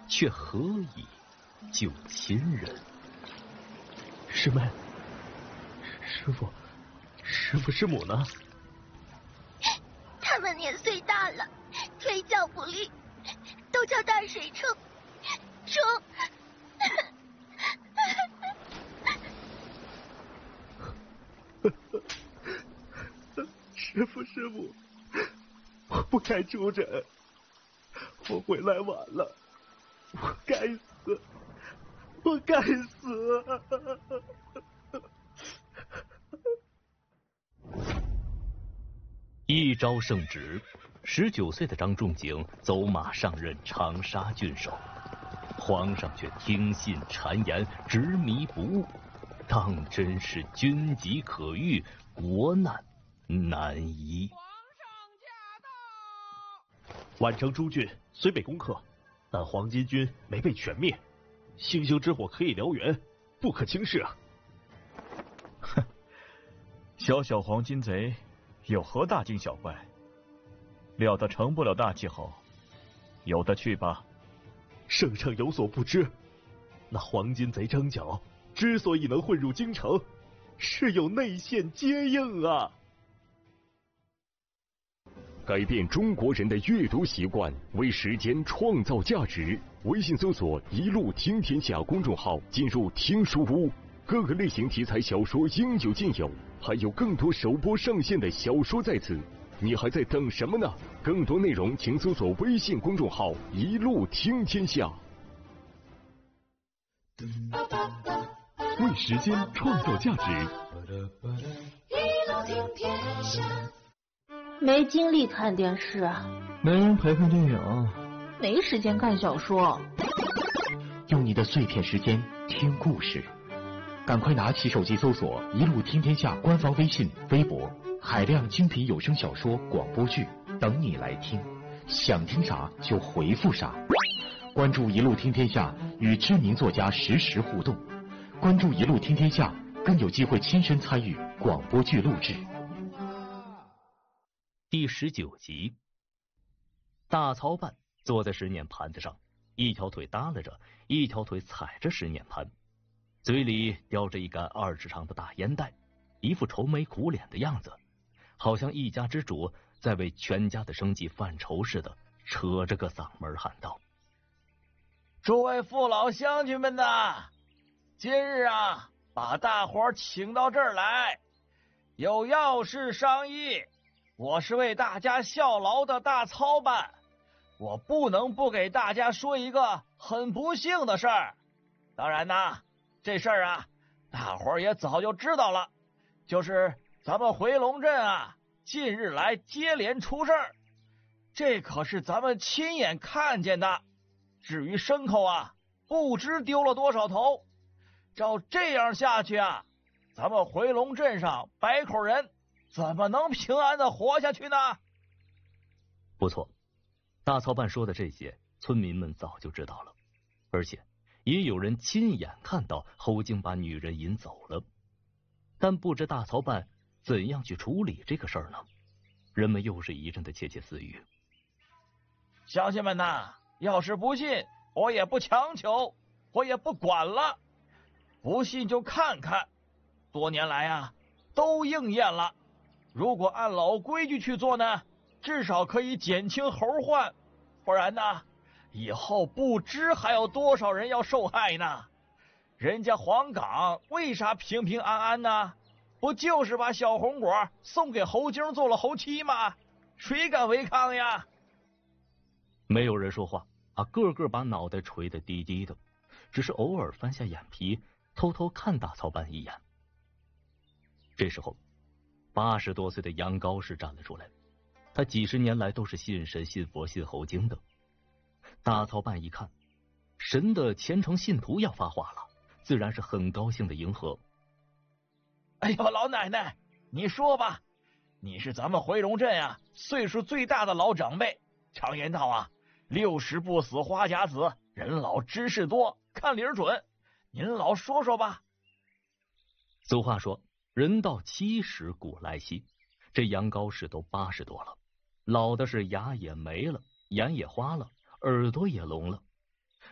却何以救亲人？ 师妹，师父师母呢？ 他们年岁大了，腿脚不利，都叫大水冲。 师母，我不该出诊，我回来晚了，我该死。 一朝圣旨，19岁的张仲景走马上任长沙郡守，皇上却听信谗言，执迷不悟，当真是军疾可御，国难难移。 皇上驾到！ 宛城诸郡虽被攻克，但黄巾军没被全灭，星星之火可以燎原，不可轻视啊！ 哼，小小黄巾贼有何大惊小怪？料得成不了大气候，有的去吧。 圣上有所不知，那黄巾贼张角之所以能混入京城，是有内线接应啊！ 改变中国人的阅读习惯，为时间创造价值。微信搜索“一路听天下”公众号，进入听书屋，各个类型题材小说应有尽有，还有更多首播上线的小说在此，你还在等什么呢？更多内容请搜索微信公众号“一路听天下”。为时间创造价值。 一路听天下。 没精力看电视啊， 没人陪看电影， 没时间看小说。 用你的碎片时间听故事，赶快拿起手机搜索“一路听天下”官方微信、微博，海量精品有声小说、广播剧等你来听，想听啥就回复啥。关注“一路听天下”，与知名作家实时互动。关注“一路听天下”，更有机会亲身参与广播剧录制。 第19集，大操办坐在十年盘子上，一条腿耷拉着，一条腿踩着十年盘，嘴里叼着一杆2指长的大烟袋，一副愁眉苦脸的样子，好像一家之主在为全家的生计犯愁似的，扯着个嗓门喊道：“ 诸位父老乡亲们呐，今日啊，把大伙儿请到这儿来，有要事商议。我是为大家效劳的大操办，我不能不给大家说一个很不幸的事儿。当然呐，这事儿啊，大伙儿也早就知道了，就是咱们回龙镇啊，近日来接连出事儿，这可是咱们亲眼看见的。至于牲口啊，不知丢了多少头。照这样下去啊，咱们回龙镇上100口人怎么能平安的活下去呢？” 不错，大操办说的这些，村民们早就知道了，而且也有人亲眼看到侯经把女人引走了。但不知大操办怎样去处理这个事儿呢？人们又是一阵的窃窃私语。 乡亲们呐，要是不信，我也不强求，我也不管了。不信就看看，多年来啊，都应验了。如果按老规矩去做呢，至少可以减轻猴患，不然呢，以后不知还有多少人要受害呢。人家黄岗为啥平平安安呢？不就是把小红果送给侯经做了侯妻吗？谁敢违抗呀？ 没有人说话啊，个个把脑袋垂得低低的，只是偶尔翻下眼皮，偷偷看大操办一眼。这时候80多岁的杨高士站了出来，他几十年来都是信神信佛信侯经的。大操办一看神的虔诚信徒要发话了，自然是很高兴的迎合。 哎呦，老奶奶，你说吧，你是咱们回龙镇啊岁数最大的老长辈，常言道啊，60不死花甲子，人老知识多，看理儿准，您老说说吧。 俗话说人到70古来稀，这杨高士都80多了，老的是牙也没了，眼也花了，耳朵也聋了，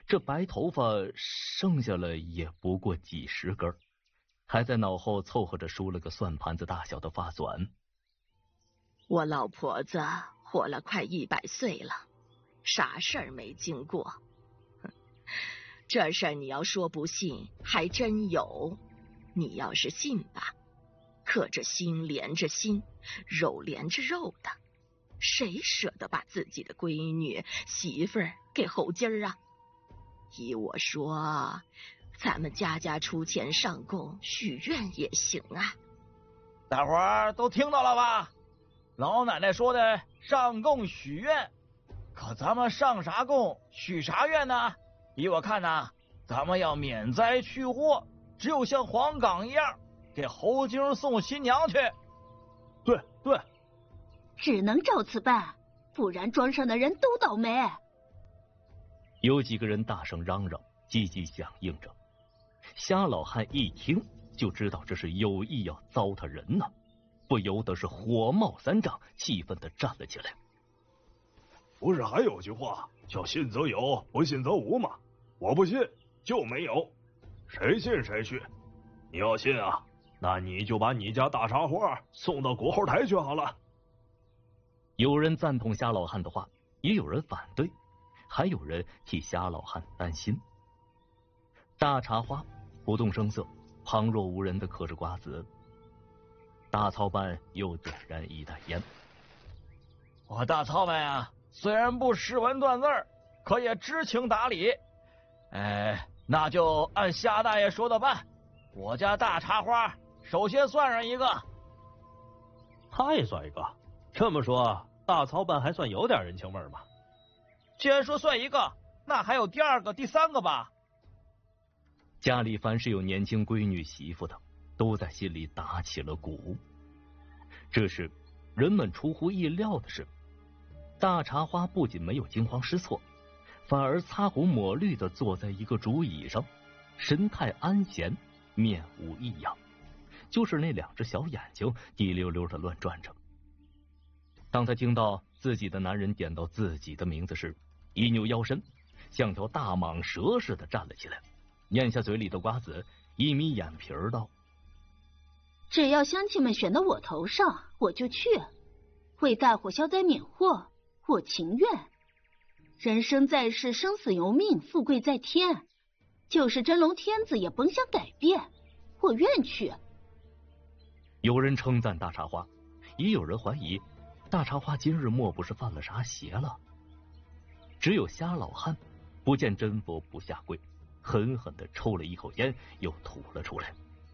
这白头发剩下了也不过几十根，还在脑后凑合着梳了个算盘子大小的发纂。 我老婆子活了快100岁了，啥事儿没经过。这事儿你要说不信，还真有。你要是信吧，可这心连着心，肉连着肉的，谁舍得把自己的闺女媳妇儿给猴金儿啊？依我说，咱们家家出钱上供许愿也行啊。 大伙儿都听到了吧？老奶奶说的上供许愿，可咱们上啥供许啥愿呢？依我看呐，咱们要免灾去祸，只有像黄岗一样给猴精送新娘去。 对对， 只能照此办，不然庄上的人都倒霉。 有几个人大声嚷嚷，积极响应着。虾老汉一听就知道这是有意要糟蹋人呢，不由得是火冒三丈，气愤地站了起来。 不是还有句话叫信则有，不信则无吗？我不信就没有，谁信谁去。你要信啊，那你就把你家大茶花送到果后台去好了。 有人赞同虾老汉的话，也有人反对，还有人替虾老汉担心。大茶花不动声色，旁若无人地嗑着瓜子。大操办又点燃一袋烟。 我大操办啊，虽然不识文断字，可也知情达理。那就按夏大爷说的办。我家大茶花首先算上一个。 他也算一个。这么说，大操办还算有点人情味嘛。 既然说算一个，那还有第二个、第三个吧。 家里凡是有年轻闺女媳妇的，都在心里打起了鼓。这时人们出乎意料的是，大茶花不仅没有惊慌失措，反而擦红抹绿的坐在一个竹椅上，神态安闲，面无异样，就是那2只小眼睛滴溜溜的乱转着。当他听到自己的男人点到自己的名字时，一扭腰身，像条大蟒蛇似的站了起来，咽下嘴里的瓜子，一眯眼皮儿道： 只要乡亲们选到我头上，我就去，为大伙消灾免祸，我情愿。人生在世，生死由命，富贵在天，就是真龙天子也甭想改变，我愿去。 有人称赞大茶花，也有人怀疑大茶花今日莫不是犯了啥邪了。只有虾老汉不见真佛不下跪，狠狠地抽了一口烟，又吐了出来。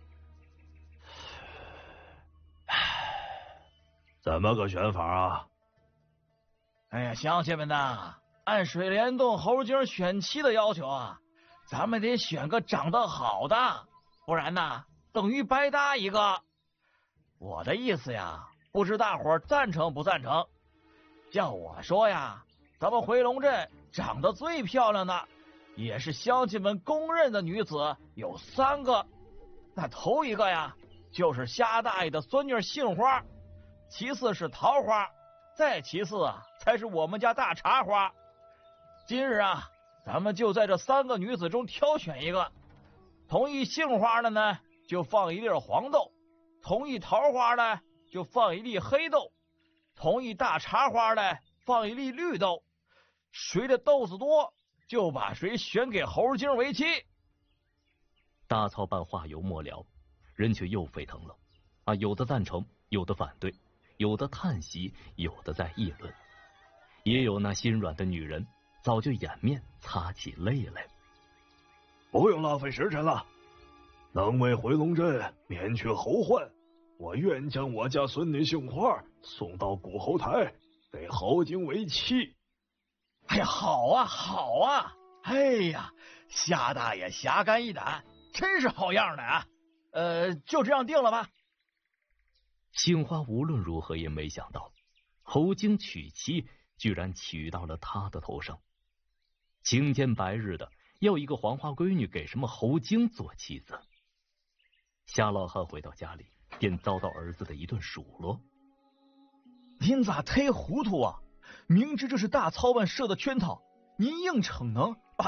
怎么个选法啊？ 哎呀，乡亲们呐，按水帘洞猴精选妻的要求啊，咱们得选个长得好的，不然呐等于白搭一个。我的意思呀，不知大伙赞成不赞成？叫我说呀，咱们回龙镇长得最漂亮的，也是乡亲们公认的女子有3个。那头一个呀，就是虾大爷的孙女杏花，其次是桃花，再其次啊，才是我们家大茶花。今日啊，咱们就在这3个女子中挑选一个。同意杏花的呢，就放一粒黄豆；同意桃花的，就放一粒黑豆；同意大茶花的，放一粒绿豆。谁的豆子多，就把谁选给猴精为妻。 大操办话犹末了，人却又沸腾了啊！有的赞成，有的反对，有的叹息，有的在议论，也有那心软的女人早就掩面擦起泪来。 不用浪费时辰了，能为回龙镇免去侯患，我愿将我家孙女杏花送到古侯台，给侯精为妻。 哎呀，好啊好啊！哎呀，夏大爷侠肝义胆，真是好样的啊！就这样定了吧。 杏花无论如何也没想到，侯精娶妻居然娶到了他的头上。青天白日的，要一个黄花闺女给什么侯精做妻子？夏老汉回到家里，便遭到儿子的一顿数落。 您咋忒糊涂啊？明知这是大操办设的圈套，您硬逞能，